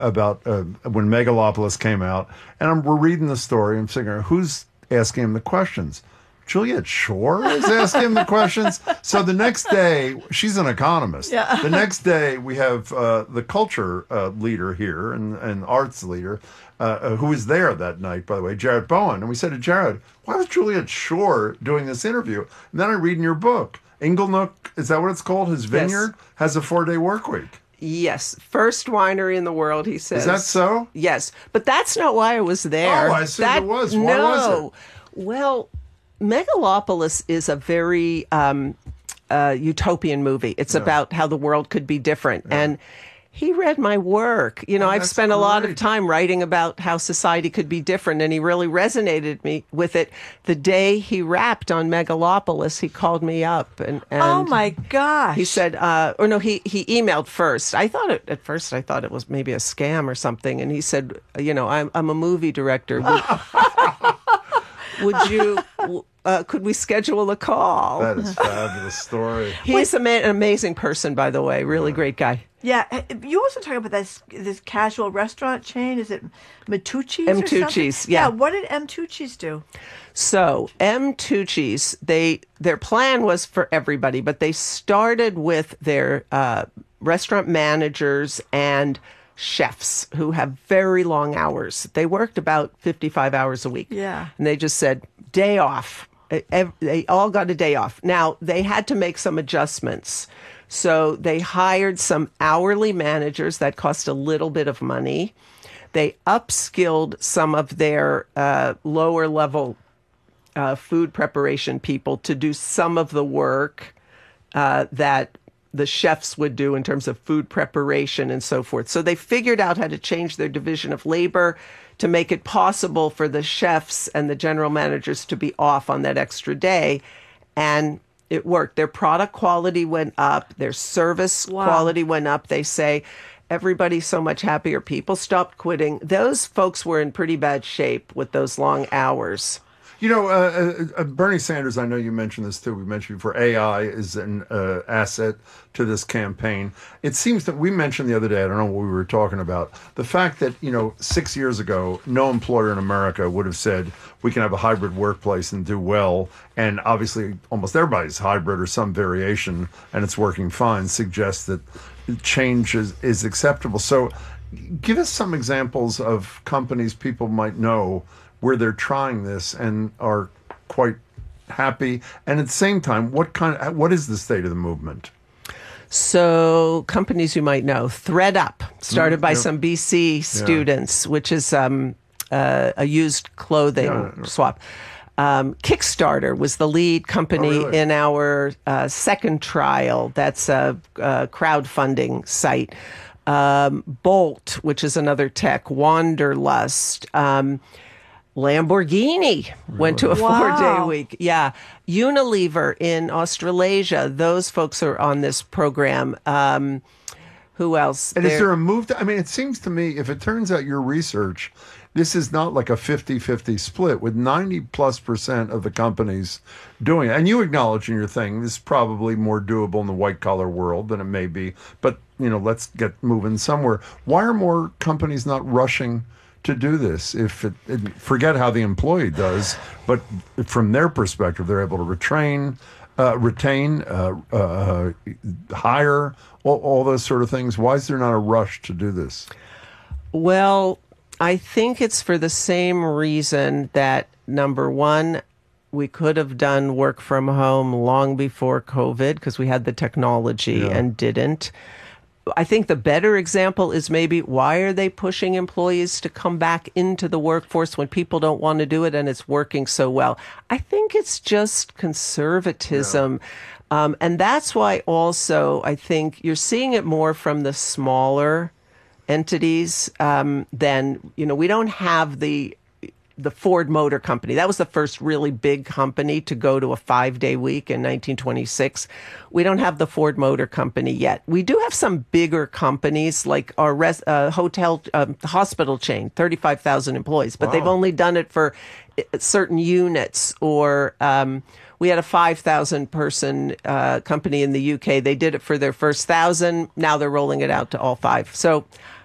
when Megalopolis came out, and we're reading the story. I'm thinking, who's asking him the questions? Juliet Shore is asking him the questions. So the next day, she's an economist. Yeah. The next day, we have the culture leader here and arts leader, who was there that night, by the way, Jared Bowen. And we said to Jared, why was Juliet Shore doing this interview? And then I read in your book, Inglenook, is that what it's called? His vineyard has a 4-day work week. Yes. First winery in the world, he says. Is that so? Yes. But that's not why I was there. Oh, I assumed it was. Why was it? Well, Megalopolis is a very utopian movie. It's about how the world could be different. Yeah. And he read my work. I've spent a lot of time writing about how society could be different, and he really resonated with it. The day he wrapped on Megalopolis, he called me up. And oh, my gosh. He said, he emailed first. At first I thought it was maybe a scam or something. And he said, I'm a movie director. Would you... could we schedule a call? That is a fabulous story. He's an amazing person, by the way. Really great guy. Yeah. You also talk about this casual restaurant chain. Is it Tucci's M. Tucci's, yeah. What did M. Tucci's do? So M. Tucci's, their plan was for everybody, but they started with their restaurant managers and chefs who have very long hours. They worked about 55 hours a week. Yeah. And they just said, day off. They all got a day off. Now, they had to make some adjustments. So they hired some hourly managers that cost a little bit of money. They upskilled some of their lower level food preparation people to do some of the work that the chefs would do in terms of food preparation and so forth. So they figured out how to change their division of labor to make it possible for the chefs and the general managers to be off on that extra day. And it worked. Their product quality went up. Their service quality went up. They say everybody's so much happier. People stopped quitting. Those folks were in pretty bad shape with those long hours. Bernie Sanders, I know you mentioned this too. We mentioned before, AI is an asset to this campaign. It seems that we mentioned the other day, I don't know what we were talking about, the fact that, 6 years ago, no employer in America would have said we can have a hybrid workplace and do well. And obviously, almost everybody's hybrid or some variation, and it's working fine, suggests that change is acceptable. So give us some examples of companies people might know where they're trying this and are quite happy. And at the same time, what is the state of the movement? So companies you might know, ThreadUp, started by some BC students, which is a used clothing swap. Kickstarter was the lead company in our second trial. That's a crowdfunding site. Bolt, which is another tech, Wanderlust, Lamborghini went to a 4-day week. Yeah. Unilever in Australasia. Those folks are on this program. Who else? And is there a move it seems to me, if it turns out your research, this is not like a 50-50 split with 90+% of the companies doing it. And you acknowledge in your thing, this is probably more doable in the white collar world than it may be. But, let's get moving somewhere. Why are more companies not rushing to do this? Forget how the employee does, but from their perspective, they're able to retain, hire, all those sort of things. Why is there not a rush to do this? Well, I think it's for the same reason that, number one, we could have done work from home long before COVID because we had the technology and didn't. I think the better example is maybe why are they pushing employees to come back into the workforce when people don't want to do it and it's working so well? I think it's just conservatism. Yeah. And that's why also I think you're seeing it more from the smaller entities than, we don't have the Ford Motor Company. That was the first really big company to go to a 5-day week in 1926. We don't have the Ford Motor Company yet. We do have some bigger companies like our hospital chain, 35,000 employees, but they've only done it for certain units. Or we had a 5,000 person company in the UK. They did it for their first 1,000. Now they're rolling it out to all 5. So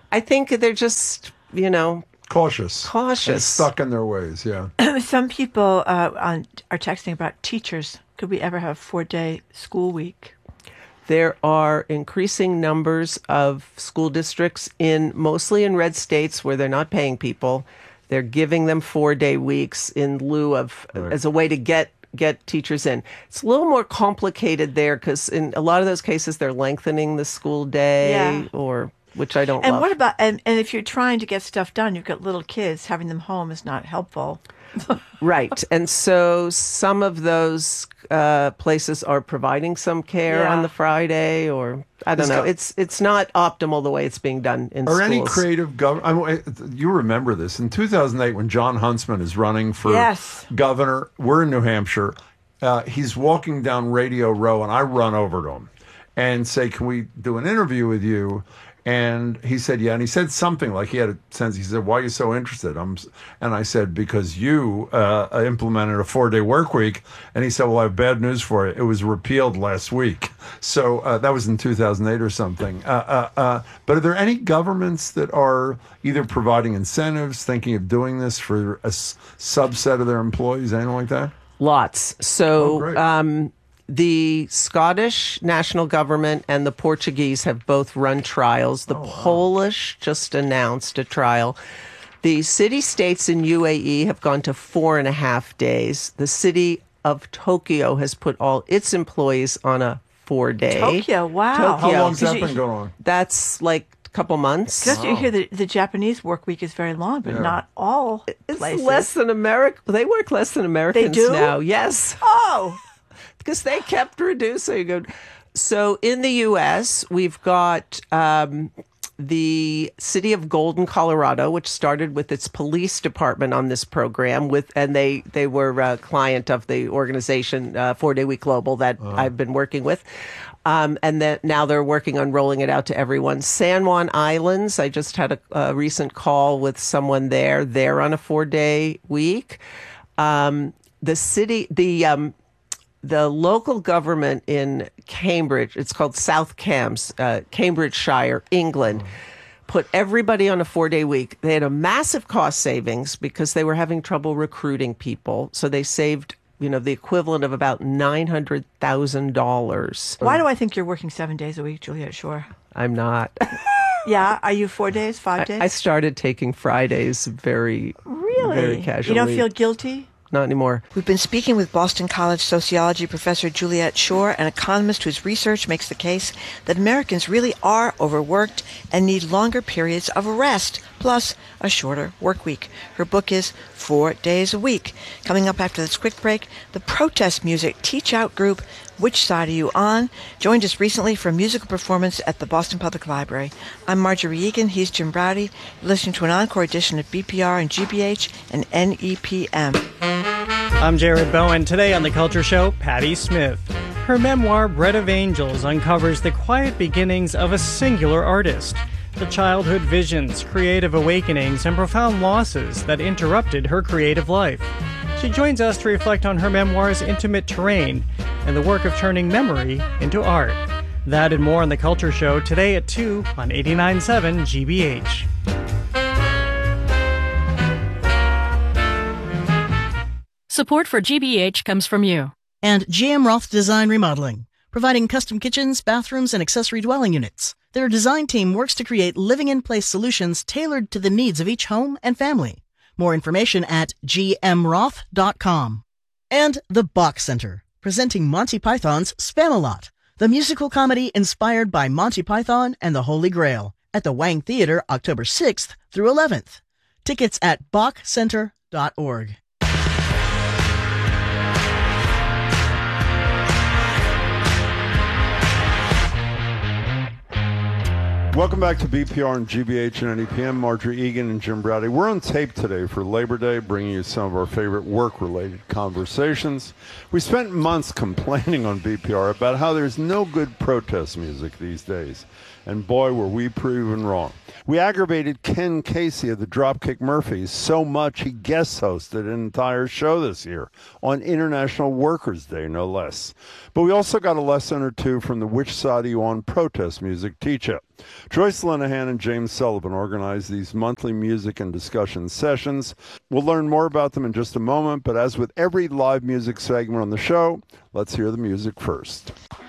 I think they're just, Cautious. cautious. And stuck in their ways, yeah. Some people are texting about teachers. Could we ever have 4-day school week? There are increasing numbers of school districts mostly in red states where they're not paying people. They're giving them 4-day weeks in lieu of as a way to get teachers in. It's a little more complicated there because in a lot of those cases they're lengthening the school day which I don't And love. what about and if you're trying to get stuff done, you've got little kids, having them home is not helpful. Right. And so some of those places are providing some care on the Friday, or I don't know. It's not optimal the way it's being done in schools. Or any creative government. You remember this. In 2008, when John Huntsman is running for governor, we're in New Hampshire. He's walking down Radio Row, and I run over to him and say, "Can we do an interview with you?" And he said, yeah. And he said something like he had a sense. He said, why are you so interested? And I said, because you implemented a 4-day work week. And he said, well, I have bad news for you. It was repealed last week. So that was in 2008 or something. But are there any governments that are either providing incentives, thinking of doing this for a subset of their employees, anything like that? Lots. So the Scottish national government and the Portuguese have both run trials. The Polish just announced a trial. The city-states in UAE have gone to 4.5 days. The city of Tokyo has put all its employees on a 4-day. Tokyo, wow. How long's that been going on? That's like a couple months. Because you hear the Japanese work week is very long, but not all places. It's less than America. They work less than Americans do? now. Yes. Oh! Because they kept reducing. So in the U.S., we've got the city of Golden, Colorado, which started with its police department on this program, and they were a client of the organization 4-Day Week Global that I've been working with. And then now they're working on rolling it out to everyone. San Juan Islands, I just had a recent call with someone there. They're on a 4-day week. The local government in Cambridge, it's called South Cambs, Cambridgeshire, England, put everybody on a 4-day week. They had a massive cost savings because they were having trouble recruiting people. So they saved, the equivalent of about $900,000. Why do I think you're working 7 days a week, Juliet Shore? I'm not. Yeah, are you 4 days, 5 days? I started taking Fridays very casually. You don't feel guilty? Not anymore. We've been speaking with Boston College sociology professor Juliet Shore, an economist whose research makes the case that Americans really are overworked and need longer periods of rest, plus a shorter work week. Her book is 4 Days a Week. Coming up after this quick break, the protest music Teach Out group, Which Side Are You On?, joined us recently for a musical performance at the Boston Public Library. I'm Marjorie Egan. He's Jim Browdy. You're listening to an encore edition of BPR and GBH and NEPM. I'm Jared Bowen. Today on The Culture Show, Patti Smith. Her memoir, Bread of Angels, uncovers the quiet beginnings of a singular artist, the childhood visions, creative awakenings, and profound losses that interrupted her creative life. She joins us to reflect on her memoir's intimate terrain and the work of turning memory into art. That and more on The Culture Show today at 2 on 89.7 GBH. Support for GBH comes from you. And GM Roth Design Remodeling, providing custom kitchens, bathrooms, and accessory dwelling units. Their design team works to create living-in-place solutions tailored to the needs of each home and family. More information at gmroth.com. And The Bach Center, presenting Monty Python's Spamalot, the musical comedy inspired by Monty Python and the Holy Grail, at the Wang Theater October 6th through 11th. Tickets at bachcenter.org. Welcome back to BPR and GBH and NEPM. Marjorie Egan and Jim Browdy. We're on tape today for Labor Day, bringing you some of our favorite work-related conversations. We spent months complaining on BPR about how there's no good protest music these days. And boy, were we proven wrong. We aggravated Ken Casey of the Dropkick Murphys so much he guest hosted an entire show this year on International Workers' Day, no less. But we also got a lesson or two from the Which Side Are You On protest music teacher. Joyce Linehan and James Sullivan organize these monthly music and discussion sessions. We'll learn more about them in just a moment, but as with every live music segment on the show, let's hear the music first.